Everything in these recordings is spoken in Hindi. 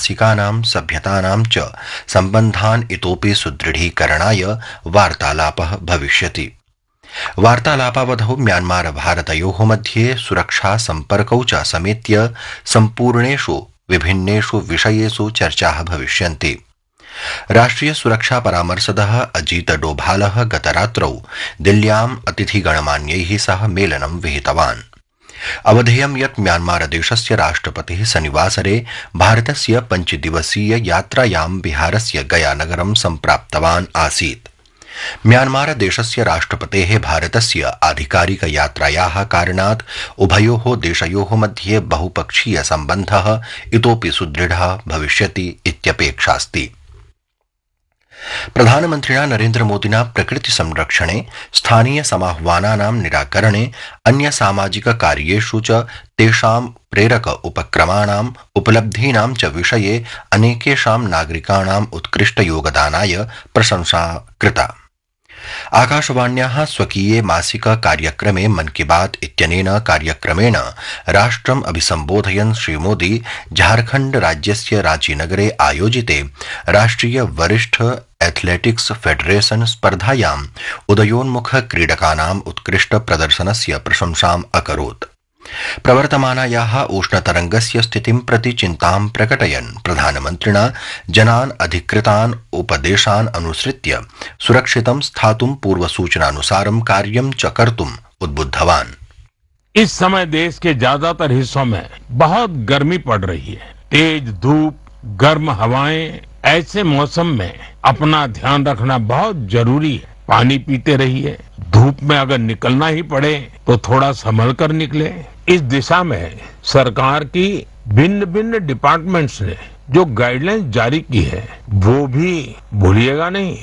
प्रादेशिकानां सभ्यतानां च सम्बन्धान् इतोपि सुदृढीकरणाय वार्तालापः भविष्यति। वार्तालापावधौ म्यांमार भारतयोः मध्ये सुरक्षा सम्पर्कौ च समेत्य सम्पूर्णेषु विभिन्नेषु विषयेषु चर्चाः भविष्यन्ति। राष्ट्रिय सुरक्षा परामर्शदः अजीत डोभालः गतरात्रौ दिल्ल्याम् अतिथिगणमान्यैः सह मेलनं विहितवान्। अवधेयं यत् म्यांमार देशस्य राष्ट्रपतिः शनिवासरे भारतस्य 5 दिवसीय यात्रायां बिहारस्य गयानगरं सम्प्राप्तवान् आसीत्। म्यांमार देशस्य राष्ट्रपतेः भारतस्य आधिकारिक यात्रायाः कारणात् उभयोः देशयोः मध्ये बहुपक्षीय सम्बन्धः इतोपि सुदृढः भविष्यति इत्यपेक्षास्ति। प्रधानमन्त्रिणा नरेन्द्रमोदिना प्रकृति संरक्षणे स्थानीय समाह्वानानां निराकरणे अन्य सामाजिक कार्येषु च तेषां प्रेरक उपक्रमाणाम् उपलब्धीनां च विषये अनेकेषां नागरिकाणाम् उत्कृष्ट योगदानाय प्रशंसा कृता। आकाशवाण्याः स्वकीये मासिक कार्यक्रमे मन की बात इत्यनेन कार्यक्रमेण राष्ट्रम् अभिसम्बोधयन् श्रीमोदी झारखण्ड राज्यस्य रांचीनगरे आयोजिते राष्ट्रिय वरिष्ठ एथलेटिक्स फेडरेशन स्पर्धायाम् उदयोन्मुख क्रीडकानाम् उत्कृष्ट प्रदर्शनस्य प्रशंसाम् अकरोत्। प्रवर्तमानायाः उष्णतरङ्गस्य स्थितिं प्रति चिन्तां प्रकटयन् प्रधानमन्त्रिणा जनान् अधिकृतान् उपदेशान् अनुसृत्य सुरक्षितं स्थातुं पूर्वसूचनानुसारं कार्यं च कर्तुम् उद्बुद्धवान्। इस समय देश के ज्यादातर हिस्सों में बहुत गर्मी पड़ रही है। तेज धूप, गर्म हवाएं, ऐसे मौसम में अपना ध्यान रखना बहुत जरूरी है। पानी पीते रहिए। धूप में अगर निकलना ही पड़े तो थोड़ा संभल कर निकले। इस दिशा में सरकार की भिन्न भिन्न डिपार्टमेंट्स ने जो गाइडलाइंस जारी की है वो भी भूलिएगा नहीं।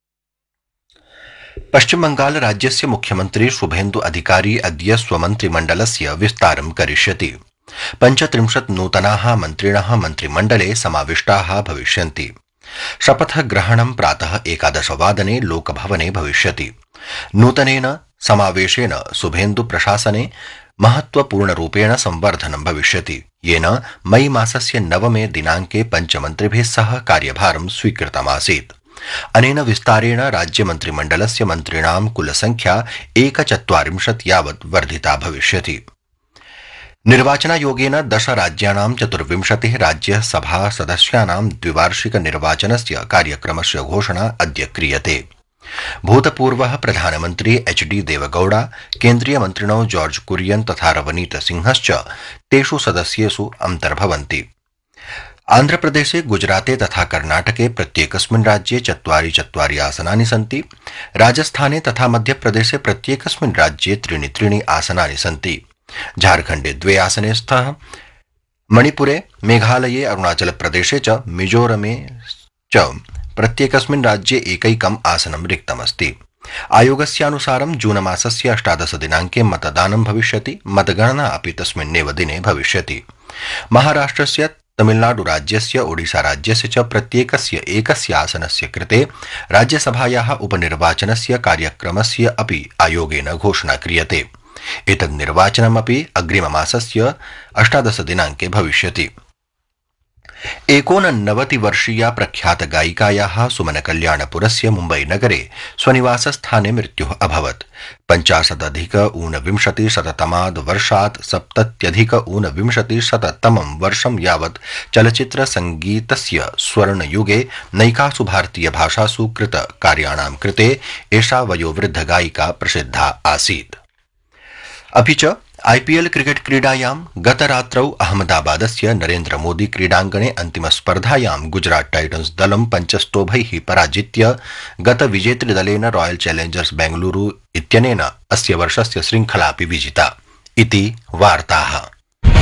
पश्चिम बंगाल राज्यस्य मुख्यमंत्री शुभेन्दु अधिकारी अद्य स्वमन्त्रिमण्डलस्य विस्तारं करिष्यति। 35 नूतनाः मन्त्रिणः मन्त्रिमण्डले समाविष्टाः भविष्यन्ति। शपथग्रहणं प्रातः 11 वादने लोकभवने भविष्यति। नूतनेन समावेशेन शुभेन्दु प्रशासने महत्वपूर्णरूपेण संवर्धनं भविष्यति, येन मई मासस्य 9 दिनाङ्के पञ्चमन्त्रिभिः सह कार्यभारं स्वीकृतमासीत्। अनेन विस्तारेण राज्यमन्त्रिमण्डलस्य मन्त्रिणां कुलसंख्या 41 यावत् वर्धिता भविष्यति। निर्वाचनायोगेन 10 राज्याणां 24 राज्यसभा सदस्यानां द्विवार्षिक निर्वाचनस्य कार्यक्रमस्य घोषणा अद्य क्रियते। भूतपूर्वः प्रधानमन्त्री HD देवगौड़ा, केन्द्रीय मन्त्रिणो जॉर्ज कुरियन तथा रवनीत सिंहश्च तेषु सदस्येषु अन्तर्भवन्ति। आन्ध्रप्रदेशे, गुजराते तथा कर्णाटके प्रत्येकस्मिन् राज्ये 4 आसनानि सन्ति। राजस्थाने तथा मध्यप्रदेशे प्रत्येकस्मिन् राज्ये 3 आसनानि सन्ति। झारखण्डे 2 आसने स्तः। मणिपुरे, मेघालये, अरुणाचल प्रदेशे च मिजोरमे च प्रत्येकस्मिन् राज्ये एकैकम् आसनं रिक्तमस्ति। आयोगस्यानुसारं जून मासस्य 18 दिनाङ्के मतदानं भविष्यति। मतगणना अपि तस्मिन्नेव दिने भविष्यति। महाराष्ट्रस्य, तमिलनाडु राज्यस्य, ओडिशा राज्यस्य च प्रत्येकस्य एकस्य आसनस्य कृते राज्यसभायाः उपनिर्वाचनस्य कार्यक्रमस्य अपि आयोगेन घोषणा क्रियते। एतद् निर्वाचनमपि अग्रिममासस्य 18 दिनाङ्के भविष्यति। 89 प्रख्यात गायिकायाः सुमन कल्याणपुरस्य मुम्बई नगरे स्वनिवासस्थाने मृत्युः अभवत्। 50-ऊनविंशतिशततमाद् वर्षात् 70-ऊनविंशतिशततमं वर्षं यावत् चलचित्र संगीतस्य स्वर्णयुगे नैकासु भारतीय भाषासु कृत कार्याणां कृते एषा वयोवृद्ध गायिका प्रसिद्धा आसीत्। अपि च IPL क्रिकेट क्रीडायां गतरात्रौ अहमदाबादस्य नरेन्द्र मोदी क्रीडाङ्गणे अन्तिमस्पर्धायां गुजरात टाइटन्स दलं 5 स्तोभैः पराजित्य गतविजेतृदलेन रॉयल चैलेंजर्स बेंगलुरु इत्यनेन अस्य वर्षस्य श्रृङ्खलापि विजिता इति वार्ताः।